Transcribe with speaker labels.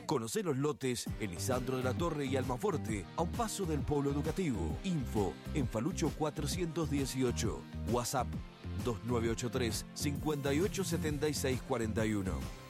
Speaker 1: Conocé los lotes Elisandro de la Torre y Almaforte, a un paso del Polo Educativo. Info en Falucho 418. WhatsApp 2983 587641.